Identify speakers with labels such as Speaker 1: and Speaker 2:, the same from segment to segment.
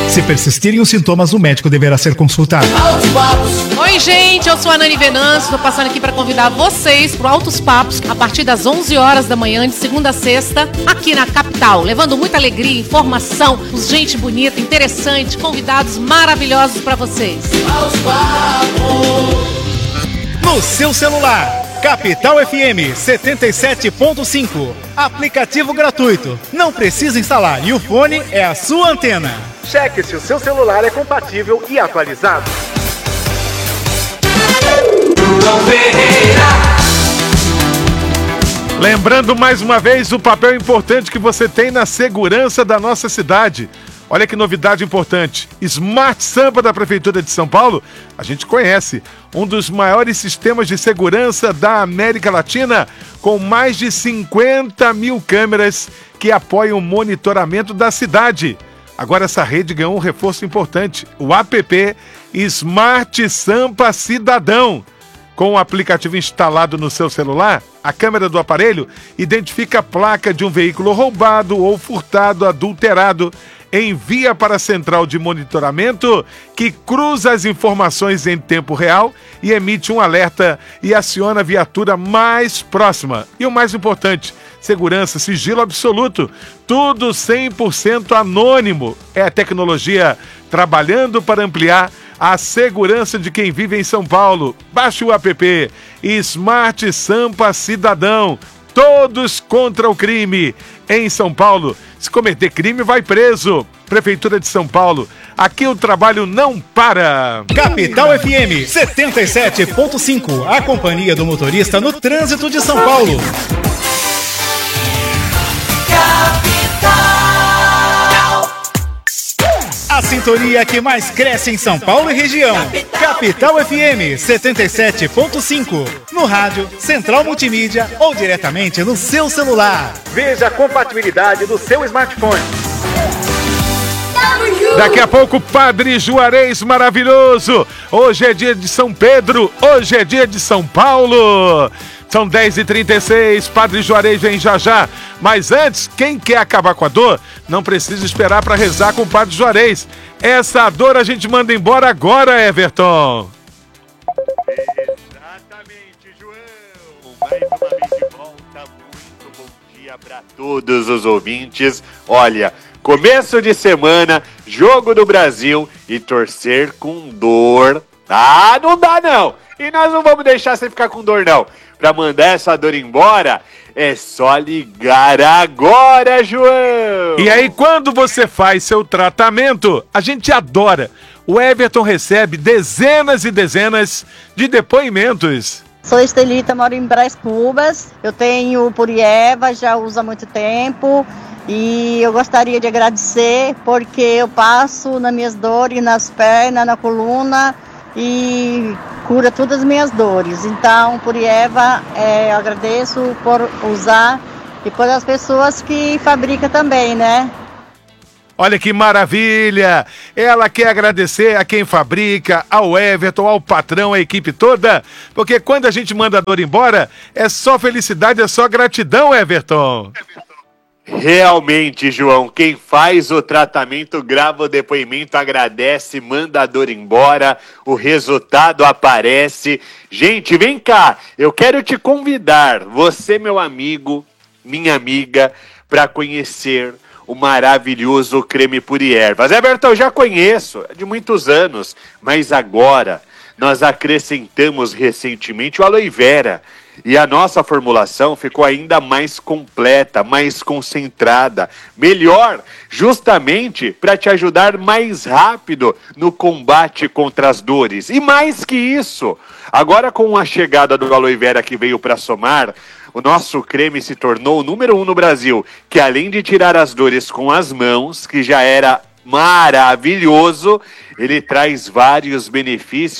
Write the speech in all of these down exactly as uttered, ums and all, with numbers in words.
Speaker 1: Se persistirem os sintomas, o médico deverá ser consultado.
Speaker 2: Oi, gente, eu sou a Nani Venâncio, estou passando aqui para convidar vocês para o Altos Papos, a partir das onze horas da manhã, de segunda a sexta, aqui na capital, levando muita alegria, informação, gente bonita, interessante, convidados maravilhosos para vocês.
Speaker 1: No seu celular, Capital F M setenta e sete ponto cinco, aplicativo gratuito, não precisa instalar e o fone é a sua antena. Cheque se o seu celular é compatível e atualizado.
Speaker 3: Lembrando mais uma vez o papel importante que você tem na segurança da nossa cidade. Olha que novidade importante. Smart Sampa da Prefeitura de São Paulo, a gente conhece, um dos maiores sistemas de segurança da América Latina, com mais de cinquenta mil câmeras que apoiam o monitoramento da cidade. Agora essa rede ganhou um reforço importante, o app Smart Sampa Cidadão. Com o aplicativo instalado no seu celular, a câmera do aparelho identifica a placa de um veículo roubado ou furtado, adulterado, envia para a central de monitoramento, que cruza as informações em tempo real e emite um alerta e aciona a viatura mais próxima. E o mais importante, segurança, sigilo absoluto, tudo cem por cento anônimo. É a tecnologia trabalhando para ampliar a segurança de quem vive em São Paulo. Baixe o app Smart Sampa Cidadão. Todos contra o crime. Em São Paulo, se cometer crime, vai preso. Prefeitura de São Paulo, aqui o trabalho não para.
Speaker 1: Capital F M setenta e sete ponto cinco, a companhia do motorista no trânsito de São Paulo. A sintonia que mais cresce em São Paulo e região. Capital F M setenta e sete ponto cinco. No rádio, Central Multimídia ou diretamente no seu celular. Veja a compatibilidade do seu smartphone.
Speaker 3: Daqui a pouco, Padre Juarez maravilhoso. Hoje é dia de São Pedro, hoje é dia de São Paulo. São dez e trinta e seis, Padre Juarez vem já já. Mas antes, quem quer acabar com a dor, não precisa esperar para rezar com o Padre Juarez. Essa dor a gente manda embora agora, Everton.
Speaker 4: Exatamente, João. Mais uma vez de volta, muito bom dia para todos os ouvintes. Olha, começo de semana, jogo do Brasil e torcer com dor. Ah, não dá não. E nós não vamos deixar você ficar com dor não. Para mandar essa dor embora, é só ligar agora, João!
Speaker 3: E aí, quando você faz seu tratamento, a gente adora. O Everton recebe dezenas e dezenas de depoimentos.
Speaker 5: Sou Estelita, moro em Brás Cubas. Eu tenho Purieva, já uso há muito tempo. E eu gostaria de agradecer porque eu passo nas minhas dores, nas pernas, na coluna e cura todas as minhas dores. Então, Purieva, é, eu agradeço por usar e por as pessoas que fabricam também, né?
Speaker 3: Olha que maravilha! Ela quer agradecer a quem fabrica, ao Everton, ao patrão, a equipe toda, porque quando a gente manda a dor embora, é só felicidade, é só gratidão, Everton.
Speaker 4: Realmente, João, quem faz o tratamento, grava o depoimento, agradece, manda a dor embora, o resultado aparece. Gente, vem cá, eu quero te convidar, você, meu amigo, minha amiga, para conhecer o maravilhoso creme Puriervas. Everton, eu já conheço, é de muitos anos, mas agora nós acrescentamos recentemente o aloe vera. E a nossa formulação ficou ainda mais completa, mais concentrada, melhor, justamente para te ajudar mais rápido no combate contra as dores. E mais que isso, agora com a chegada do aloe vera que veio para somar, o nosso creme se tornou o número um no Brasil, que além de tirar as dores com as mãos, que já era maravilhoso, ele traz vários benefícios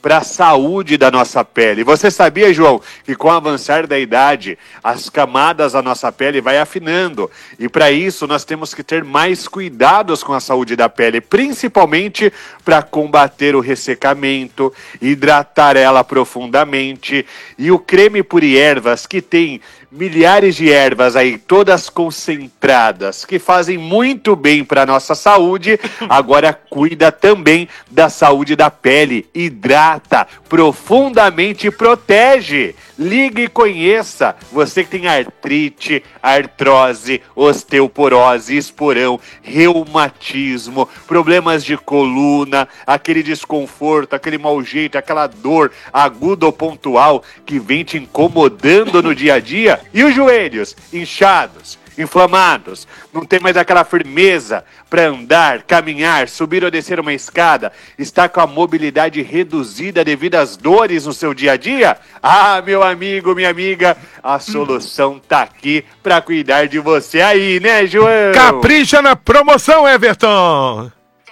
Speaker 4: para a saúde da nossa pele. Você sabia, João, que com o avançar da idade, as camadas da nossa pele vai afinando. E para isso nós temos que ter mais cuidados com a saúde da pele, principalmente para combater o ressecamento, hidratar ela profundamente. E o creme Puriervas, que tem milhares de ervas aí, todas concentradas, que fazem muito bem para a nossa saúde, agora cuida também da saúde da pele, hidrata profundamente e protege. Ligue e conheça, você que tem artrite, artrose, osteoporose, esporão, reumatismo, problemas de coluna, aquele desconforto, aquele mau jeito, aquela dor aguda ou pontual que vem te incomodando no dia a dia, e os joelhos inchados, inflamados, não tem mais aquela firmeza para andar, caminhar, subir ou descer uma escada, está com a mobilidade reduzida devido às dores no seu dia a dia? Ah, meu amigo, minha amiga, a solução tá aqui para cuidar de você aí, né, João?
Speaker 3: Capricha na promoção, Everton!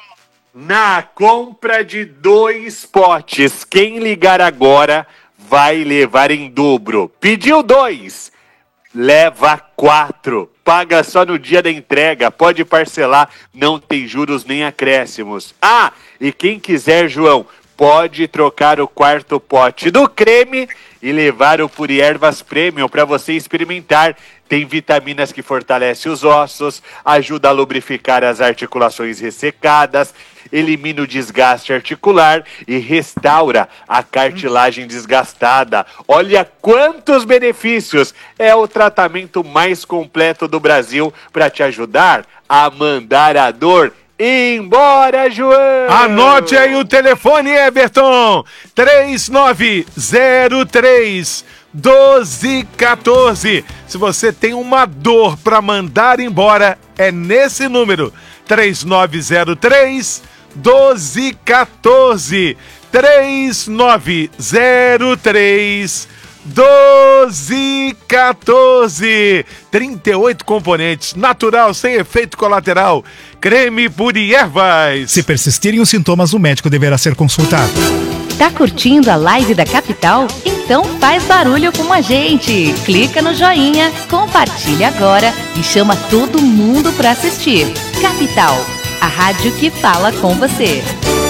Speaker 4: Na compra de dois potes, quem ligar agora vai levar em dobro. Pediu dois, leva quatro. Paga só no dia da entrega, pode parcelar, não tem juros nem acréscimos. Ah, e quem quiser, João, pode trocar o quarto pote do creme e levar o Puriervas Premium para você experimentar. Tem vitaminas que fortalecem os ossos, ajuda a lubrificar as articulações ressecadas, elimina o desgaste articular e restaura a cartilagem desgastada. Olha quantos benefícios! É o tratamento mais completo do Brasil para te ajudar a mandar a dor embora, João!
Speaker 3: Anote aí o telefone, Everton! três nove zero três, um dois um quatro. Se você tem uma dor para mandar embora, é nesse número. três nove zero três, um dois um quatro. três nove zero três, um dois um quatro. trinta e oito componentes, natural, sem efeito colateral. Creme Puriervas.
Speaker 1: Se persistirem os sintomas, o médico deverá ser consultado.
Speaker 6: Tá curtindo a live da Capital? Então faz barulho com a gente. Clica no joinha, compartilha agora e chama todo mundo para assistir. Capital, a rádio que fala com você.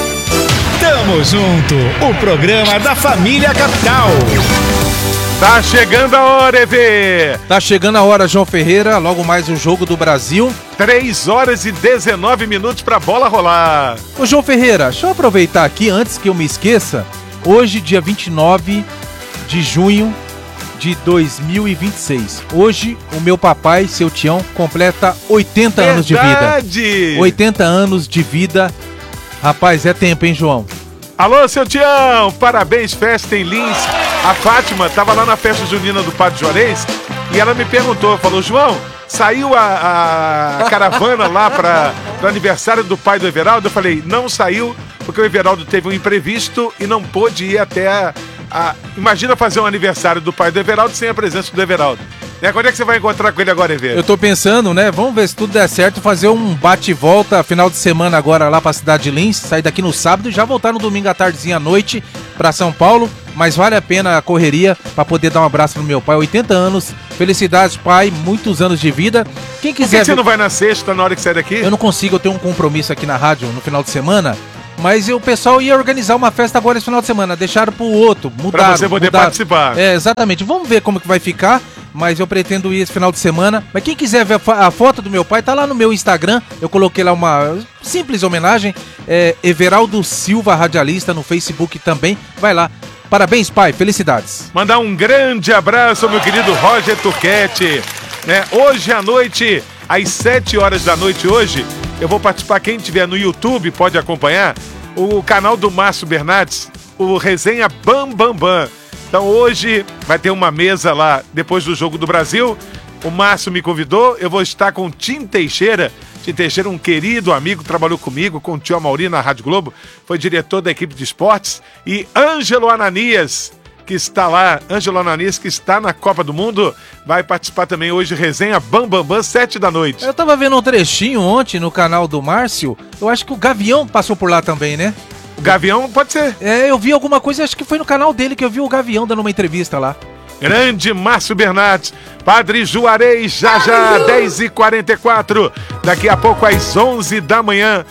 Speaker 1: Tamo junto, o programa da família Capital.
Speaker 3: Tá chegando a hora, E V.
Speaker 7: Tá chegando a hora, João Ferreira. Logo mais o Jogo do Brasil.
Speaker 3: três horas e dezenove minutos pra bola rolar.
Speaker 7: Ô, João Ferreira, deixa eu aproveitar aqui, antes que eu me esqueça. Hoje, dia vinte e nove de junho de dois mil e vinte e seis. Hoje, o meu papai, seu Tião, completa oitenta anos de vida.
Speaker 3: Verdade!
Speaker 7: oitenta anos de vida. Rapaz, é tempo, hein, João?
Speaker 3: Alô, seu Tião, parabéns, festa em Lins. A Fátima estava lá na festa junina do Padre Juarez e ela me perguntou, falou, João, saiu a, a caravana lá para o aniversário do pai do Everaldo? Eu falei, não saiu, porque o Everaldo teve um imprevisto e não pôde ir até a... a... Imagina fazer um aniversário do pai do Everaldo sem a presença do Everaldo. Né? Quando é que você vai encontrar com ele agora, Ever?
Speaker 7: Eu tô pensando, né? Vamos ver se tudo der certo, fazer um bate e volta final de semana agora lá pra cidade de Lins, sair daqui no sábado e já voltar no domingo à tardezinha à noite pra São Paulo. Mas vale a pena a correria pra poder dar um abraço no meu pai, oitenta anos. Felicidades, pai, muitos anos de vida. Quem quiser...
Speaker 3: Por que
Speaker 7: ver...
Speaker 3: você não vai na sexta, na hora que sair daqui?
Speaker 7: Eu não consigo, eu tenho um compromisso aqui na rádio no final de semana. Mas o pessoal ia organizar uma festa agora esse final de semana, deixaram pro outro, mudaram.
Speaker 3: Pra você poder
Speaker 7: mudaram.
Speaker 3: participar.
Speaker 7: É, exatamente. Vamos ver como que vai ficar, mas eu pretendo ir esse final de semana. Mas quem quiser ver a foto do meu pai, tá lá no meu Instagram. Eu coloquei lá uma simples homenagem. É, Everaldo Silva, radialista, no Facebook também. Vai lá. Parabéns, pai. Felicidades.
Speaker 3: Mandar um grande abraço ao meu querido Roger Turquete. Né? Hoje à noite, às sete horas da noite hoje, eu vou participar, quem tiver no YouTube pode acompanhar, o canal do Márcio Bernardes, o Resenha Bam Bam Bam. Então hoje vai ter uma mesa lá, depois do Jogo do Brasil. O Márcio me convidou, eu vou estar com o Tim Teixeira. Tim Teixeira, um querido amigo, trabalhou comigo, com o tio Amauri na Rádio Globo, foi diretor da equipe de esportes. E Ângelo Ananias, que está lá, Ângelo Ananias, que está na Copa do Mundo, vai participar também hoje, Resenha Bam Bam Bam, sete da noite.
Speaker 7: Eu tava vendo um trechinho ontem no canal do Márcio, eu acho que o Gavião passou por lá também, né?
Speaker 3: Gavião pode ser.
Speaker 7: É, eu vi alguma coisa, acho que foi no canal dele que eu vi o Gavião dando uma entrevista lá.
Speaker 3: Grande Márcio Bernardes, Padre Juarez, já já, dez e quarenta e quatro, daqui a pouco às onze da manhã.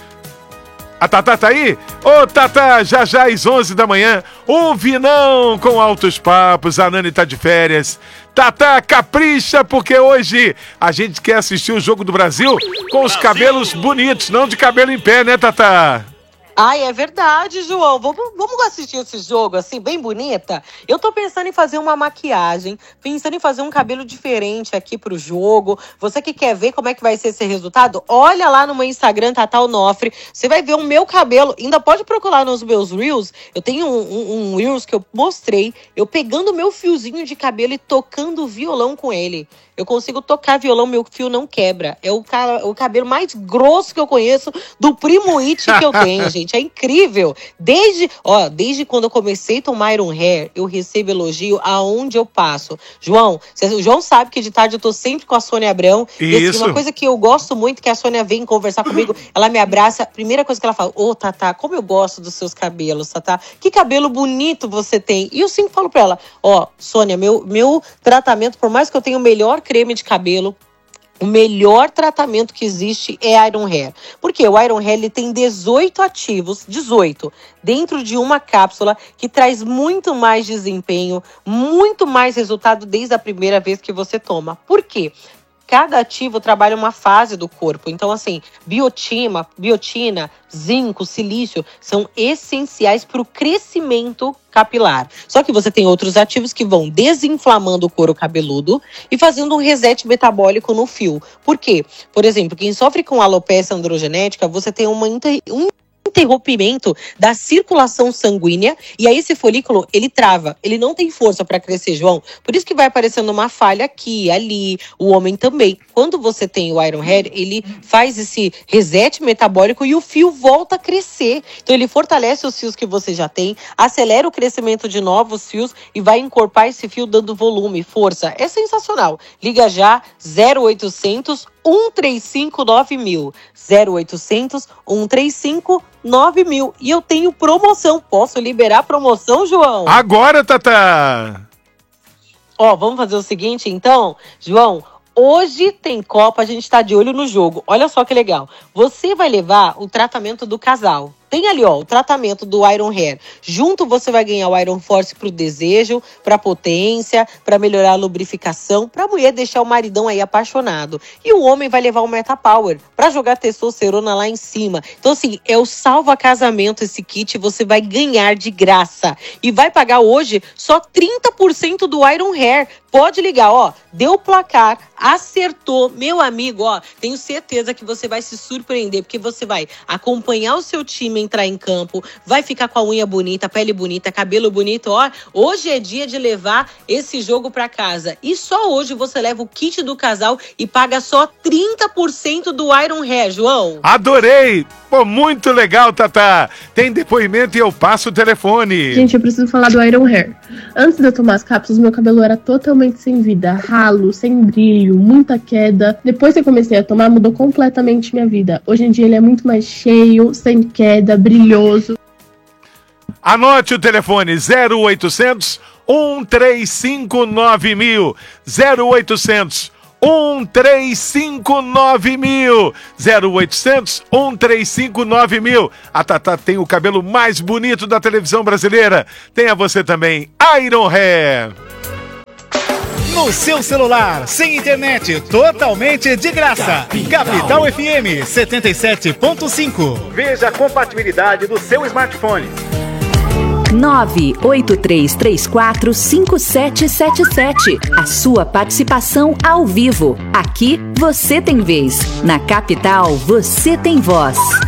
Speaker 3: A Tatá tá aí? Ô Tatá, já já às onze da manhã, o Vinão com altos papos, a Nani tá de férias. Tatá, capricha, porque hoje a gente quer assistir o Jogo do Brasil com os cabelos bonitos, não de cabelo em pé, né, Tatá?
Speaker 8: Ai, é verdade, João. Vamos, vamos assistir esse jogo, assim, bem bonita? Eu tô pensando em fazer uma maquiagem, pensando em fazer um cabelo diferente aqui pro jogo. Você que quer ver como é que vai ser esse resultado, olha lá no meu Instagram, Tatá Onofre. Você vai ver o meu cabelo. Ainda pode procurar nos meus Reels. Eu tenho um, um, um Reels que eu mostrei, eu pegando o meu fiozinho de cabelo e tocando violão com ele. Eu consigo tocar violão, meu fio não quebra. É o, ca- o cabelo mais grosso que eu conheço do Primo It que eu tenho, gente. É incrível. Desde, ó, desde quando eu comecei a tomar Iron Hair, eu recebo elogio aonde eu passo. João, cê, o João sabe que de tarde eu tô sempre com a Sônia Abrão. E assim, uma coisa que eu gosto muito, que a Sônia vem conversar comigo, ela me abraça. Primeira coisa que ela fala, ô, Tatá, como eu gosto dos seus cabelos, Tatá. Que cabelo bonito você tem. E eu sempre falo pra ela, ó, Sônia, meu, meu tratamento, por mais que eu tenha o melhor creme de cabelo, o melhor tratamento que existe é Iron Hair. Porque o Iron Hair ele tem dezoito ativos, dezoito, dentro de uma cápsula que traz muito mais desempenho, muito mais resultado desde a primeira vez que você toma. Por quê? Cada ativo trabalha uma fase do corpo. Então, assim, biotina, biotina, zinco, silício são essenciais para o crescimento capilar. Só que você tem outros ativos que vão desinflamando o couro cabeludo e fazendo um reset metabólico no fio. Por quê? Por exemplo, quem sofre com alopecia androgenética, você tem uma inter... um interrompimento da circulação sanguínea e aí esse folículo, ele trava, ele não tem força para crescer, João. Por isso que vai aparecendo uma falha aqui, ali, o homem também. Quando você tem o Iron Hair, ele faz esse reset metabólico e o fio volta a crescer. Então ele fortalece os fios que você já tem, acelera o crescimento de novos fios e vai encorpar esse fio dando volume, força. É sensacional. Liga já, zero oitocentos, um três cinco, nove mil. zero oitocentos, um três cinco, nove mil. E eu tenho promoção. Posso liberar a promoção, João?
Speaker 3: Agora, Tatá!
Speaker 8: Ó, vamos fazer o seguinte, então, João. Hoje tem Copa, a gente tá de olho no jogo. Olha só que legal. Você vai levar o tratamento do casal. Tem ali, ó, o tratamento do Iron Hair. Junto você vai ganhar o Iron Force pro desejo, pra potência, pra melhorar a lubrificação, pra mulher deixar o maridão aí apaixonado. E o homem vai levar o Meta Power pra jogar testosterona lá em cima. Então, assim, é o salva casamento esse kit, você vai ganhar de graça. E vai pagar hoje só trinta por cento do Iron Hair. Pode ligar, ó, deu o placar, acertou, meu amigo, ó, tenho certeza que você vai se surpreender, porque você vai acompanhar o seu time entrar em campo, vai ficar com a unha bonita, pele bonita, cabelo bonito, ó, hoje é dia de levar esse jogo pra casa, e só hoje você leva o kit do casal e paga só trinta por cento do Iron Hair, João.
Speaker 3: Adorei! Pô, muito legal, Tatá! Tem depoimento e eu passo o telefone.
Speaker 9: Gente, eu preciso falar do Iron Hair. Antes de eu tomar as cápsulas, meu cabelo era totalmente sem vida, ralo, sem brilho, muita queda. Depois que eu comecei a tomar, mudou completamente minha vida. Hoje em dia ele é muito mais cheio, sem queda, brilhoso.
Speaker 3: Anote o telefone zero oitocentos, um três cinco, nove mil. zero oitocentos, um três cinco, nove mil. zero oitocentos, um três cinco, nove mil. A Tatá tem o cabelo mais bonito da televisão brasileira. Tenha você também Iron Hair.
Speaker 1: No seu celular, sem internet, totalmente de graça. Capital F M setenta e sete ponto cinco. Veja a compatibilidade do seu smartphone.
Speaker 6: nove oito três três quatro cinco sete sete sete. A sua participação ao vivo. Aqui você tem vez. Na Capital você tem voz.